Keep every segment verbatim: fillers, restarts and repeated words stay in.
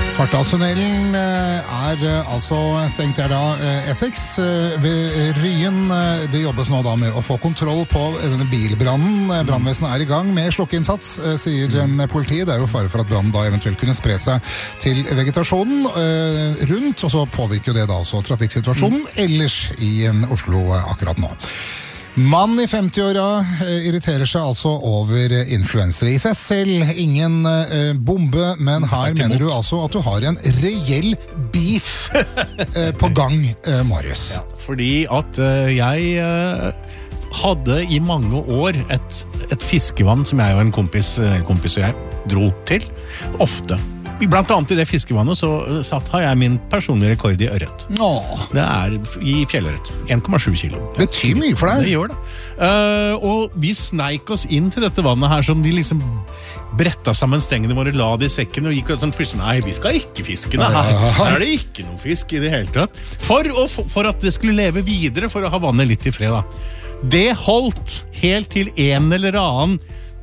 Svartdalstunnelen er altså stengt her da E seks ved Ryen. Det jobbes nå da med å få kontroll på denne bilbrannen. Brannvesenet er i gang med slokkeinnsats, sier politiet. Det er jo fare for at brannen da eventuelt kunne spre seg til vegetasjonen rundt, og så påvirker det da også trafikksituasjonen ellers i Oslo akkurat nå. Mann i femti-åra irriterer seg altså over influensere i seg selv. Ingen eh, bombe, men her mener du altså at du har en reell beef eh, på gang, eh, Marius. Ja, fordi at eh, jeg eh, hadde i mange år et, et fiskevann som jeg og en kompis, kompis og jeg dro til, ofte. Blant annet i det fiskevannet så satt har jeg min personlige rekord i ørret. Åh. Det er i fjellørret. en komma sju kilo. Det betyr mye for deg. Det gjør det. Uh, og vi sneik oss inn til dette vannet her, sånn vi liksom bretta sammen stengene våre, la det i sekken og gikk og sånn plutselig, nei, vi skal ikke fiske det her. Her er det ikke noe fisk i det hele tatt. For, å, for at det skulle leve videre, for å ha vannet litt i fred da. Det holdt helt til en eller annen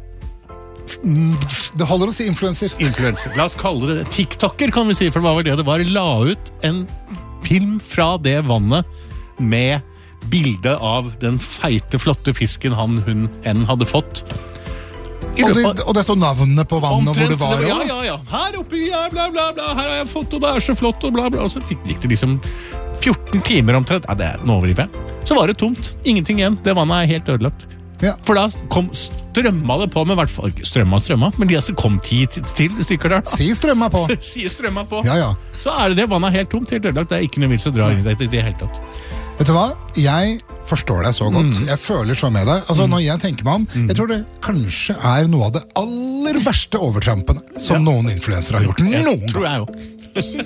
Det holder å si influencer. Influencer. La oss kalle det TikToker, kan vi si, for det var vel det det var. La ut en film fra det vannet med bilde av den feite, flotte fisken han, hun, hen hadde fått. Og det, og det står navnet på vannet omtrent, hvor det var? Ja, ja, ja. Her oppe, ja, bla, bla, bla. Her har jeg fått, og det er så flott, og bla, bla. Og så gikk det liksom fjorten timer omtrent. Ja, det er noe overdrivet. Så var det tomt. Ingenting igjen. Det vannet er helt ødelagt. Ja. For da kom strømma det på, med hvert fall ikke strømma strømma, men de altså kom ti til stykker der. Si strømma på. Si strømma på. Ja, ja. Så er det det, vannet er helt tomt, helt ødelagt. Det er ikke noe vits å dra inn i det, det helt tatt. Vet du hva? Jeg forstår deg så godt. Mm. Jeg føler så med deg. Altså, mm. når jeg tenker meg om, mm. jeg tror det kanskje er noe av det aller verste overtrampene som ja. noen influensere har gjort. Noen tror jeg jo.